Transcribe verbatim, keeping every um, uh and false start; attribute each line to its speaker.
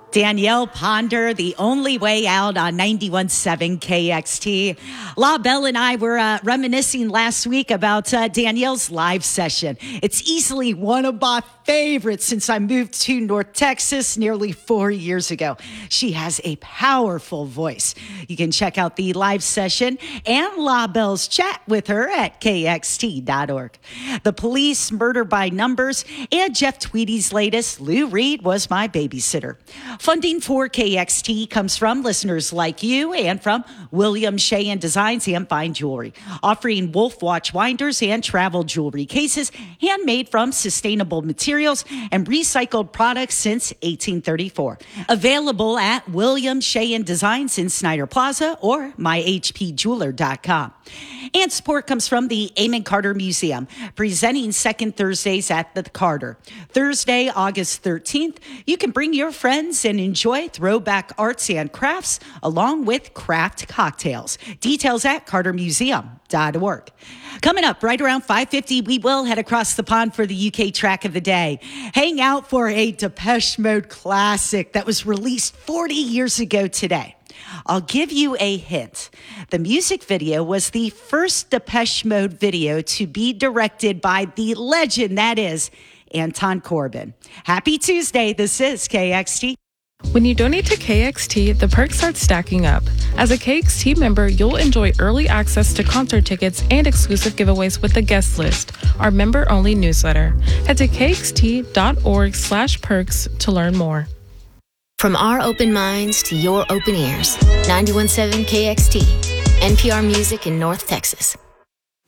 Speaker 1: Danielle Ponder, The Only Way Out on ninety-one point seven K X T. La Belle and I were uh, reminiscing last week about uh, Danielle's live session. It's easily one of my favorites since I moved to North Texas nearly four years ago. She has a powerful voice. You can check out the live session and La Belle's chat with her at K X T dot org. The Police, Murder by Numbers, and Jeff Tweedy's latest, Lou Reed Was My Babysitter. Funding for K X T comes from listeners like you and from William Shea and Designs and Fine Jewelry, offering Wolf watch winders and travel jewelry cases handmade from sustainable materials and recycled products since eighteen thirty-four. Available at William Shea and Designs in Snyder Plaza or my h p jeweler dot com. And support comes from the Amon Carter Museum, presenting second Thursdays at the Carter. Thursday, August thirteenth, you can bring your friends and enjoy throwback arts and crafts along with craft cocktails. Details at carter museum dot org. Coming up right around five fifty, we will head across the pond for the U K track of the day. Hang out for a Depeche Mode classic that was released forty years ago today. I'll give you a hint. The music video was the first Depeche Mode video to be directed by the legend that is Anton Corbijn. Happy Tuesday. This is K X T.
Speaker 2: When you donate to K X T, the perks start stacking up. As a K X T member, you'll enjoy early access to concert tickets and exclusive giveaways with the guest list, our member-only newsletter. Head to K X T dot org slash perks to learn more.
Speaker 3: From our open minds to your open ears, ninety-one point seven K X T, N P R Music in North Texas.